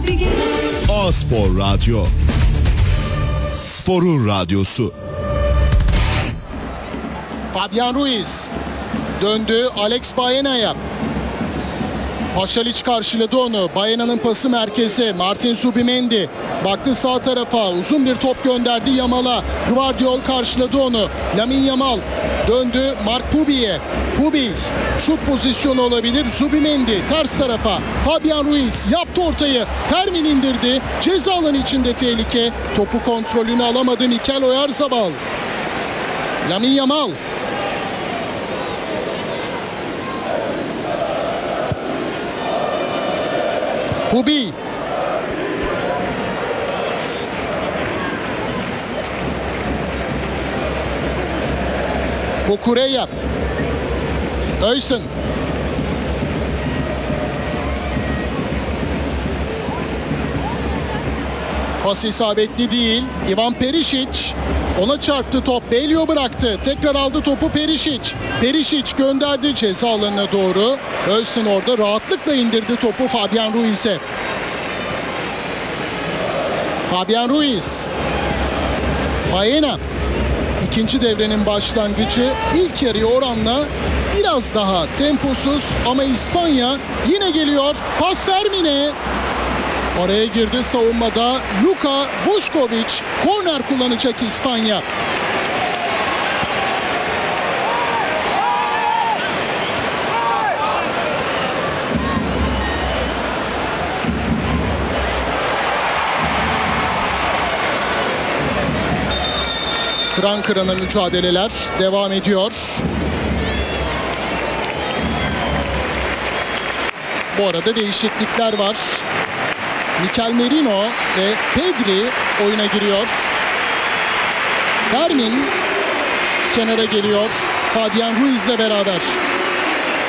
A-Spor Radyo. Sporun radyosu. Fabian Ruiz döndü Alex Baena'ya. Paşalic karşıladı onu. Baena'nın pası merkeze. Martin Zubimendi baktı sağ tarafa. Uzun bir top gönderdi Yamal'a. Gvardiol karşıladı onu. Lamine Yamal döndü Mark Pubi'ye. Pubi şut pozisyonu olabilir. Zubimendi ters tarafa. Fabian Ruiz yaptı ortayı. Fermin indirdi. Ceza alanı içinde tehlike. Topu kontrolünü alamadı Mikel Oyarzabal. Lamine Yamal. Pubi. Kukureya. Öysen. Pas isabetli değil. Ivan Perisic. Ona çarptı top. Belio bıraktı. Tekrar aldı topu Perisic. Perisic gönderdi ceza alanına doğru. Öysen orada rahatlıkla indirdi topu Fabian Ruiz'e. Fabian Ruiz. Baena. İkinci devrenin başlangıcı ilk yarıya oranla biraz daha temposuz ama İspanya yine geliyor. Pas Fermin'e. Araya girdi savunmada Luka Vuskovic. Korner kullanacak İspanya. Kıran kırana mücadeleler devam ediyor. Bu arada değişiklikler var. Mikel Merino ve Pedri oyuna giriyor. Fermin kenara geliyor Fabian Ruiz'le beraber.